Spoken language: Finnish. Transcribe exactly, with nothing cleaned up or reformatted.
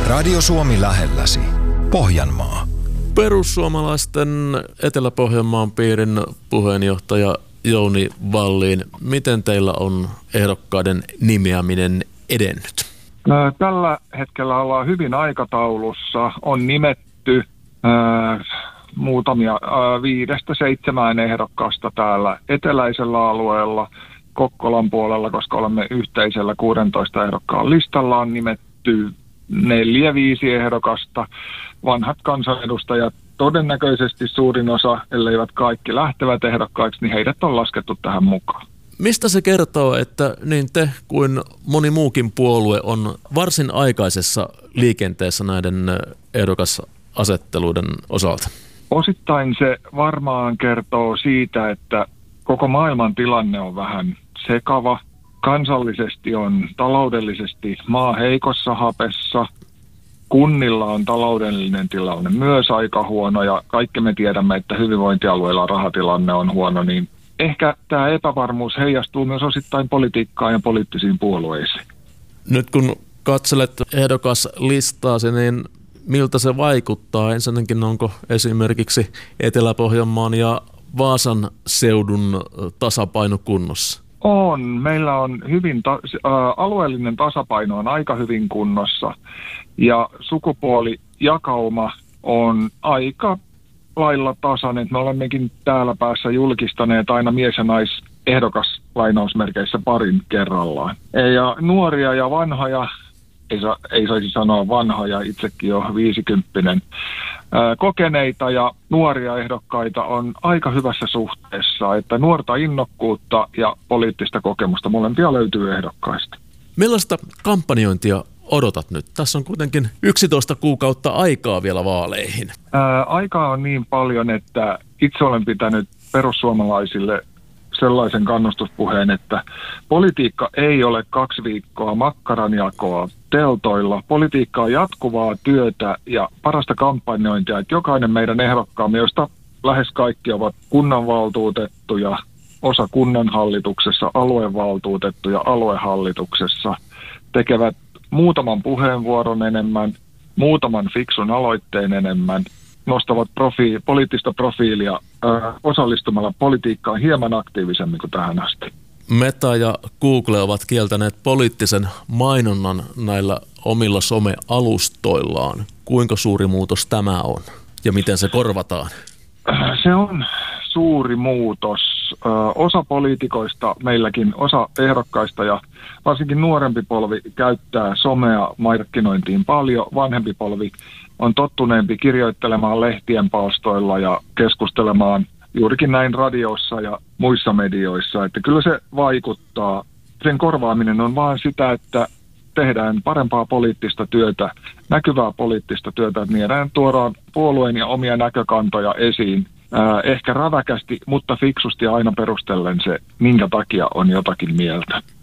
Radio Suomi lähelläsi. Pohjanmaa. Perussuomalaisten Etelä-Pohjanmaan piirin puheenjohtaja Jouni Vallin, miten teillä on ehdokkaiden nimeäminen edennyt? Tällä hetkellä ollaan hyvin aikataulussa. On nimetty äh, muutamia äh, viidestä seitsemään ehdokkaasta täällä eteläisellä alueella, Kokkolan puolella, koska olemme yhteisellä kuusitoista ehdokkaan listalla, on nimetty neljä, viisi ehdokasta. Vanhat kansanedustajat, todennäköisesti suurin osa, elleivät kaikki lähtevät ehdokkaiksi, niin heidät on laskettu tähän mukaan. Mistä se kertoo, että niin te kuin moni muukin puolue on varsin aikaisessa liikenteessä näiden ehdokasasetteluiden osalta? Osittain se varmaan kertoo siitä, että koko maailman tilanne on vähän sekava. Kansallisesti on taloudellisesti maa heikossa hapessa. Kunnilla on taloudellinen tilanne myös aika huono ja kaikki me tiedämme, että hyvinvointialueilla rahatilanne on huono, niin ehkä tämä epävarmuus heijastuu myös osittain politiikkaan ja poliittisiin puolueisiin. Nyt kun katselet ehdokaslistaasi, niin miltä se vaikuttaa? Ensinnäkin onko esimerkiksi Etelä-Pohjanmaan ja Vaasan seudun tasapaino kunnossa? On. Meillä on hyvin, ta- ä, alueellinen tasapaino on aika hyvin kunnossa ja sukupuolijakauma on aika lailla tasainen. Me olemmekin täällä päässä julkistaneet aina mies- ja naisehdokas lainausmerkeissä parin kerrallaan. Ja nuoria ja vanhoja, ei, sa- ei saisi sanoa vanhoja, itsekin jo viisikymppinen, ää, kokeneita ja nuoria ehdokkaita on aika hyvässä suhteessa, että nuorta innokkuutta ja poliittista kokemusta molempia löytyy ehdokkaista. Millaista kampanjointia odotat nyt? Tässä on kuitenkin yksitoista kuukautta aikaa vielä vaaleihin. Ää, aikaa on niin paljon, että itse olen pitänyt perussuomalaisille sellaisen kannustuspuheen, että politiikka ei ole kaksi viikkoa makkaranjakoa teltoilla. Politiikka on jatkuvaa työtä ja parasta kampanjointia, että jokainen meidän ehdokkaamme, josta lähes kaikki ovat kunnanvaltuutettuja, osa kunnanhallituksessa, aluevaltuutettuja aluehallituksessa, tekevät muutaman puheenvuoron enemmän, muutaman fiksun aloitteen enemmän, nostavat profi- poliittista profiilia ö, osallistumalla politiikkaan hieman aktiivisemmin kuin tähän asti. Meta ja Google ovat kieltäneet poliittisen mainonnan näillä omilla some-alustoillaan. Kuinka suuri muutos tämä on ja miten se korvataan? Se on suuri muutos. Ö, osa poliitikoista, meilläkin osa ehdokkaista ja varsinkin nuorempi polvi käyttää somea markkinointiin paljon. Vanhempi polvi on tottuneempi kirjoittelemaan lehtien palstoilla ja keskustelemaan juurikin näin radiossa ja muissa medioissa. Että kyllä se vaikuttaa. Sen korvaaminen on vaan sitä, että tehdään parempaa poliittista työtä, näkyvää poliittista työtä, että niedään tuodaan puolueen ja omia näkökantoja esiin. Äh, ehkä räväkästi, mutta fiksusti aina perustellen se, minkä takia on jotakin mieltä.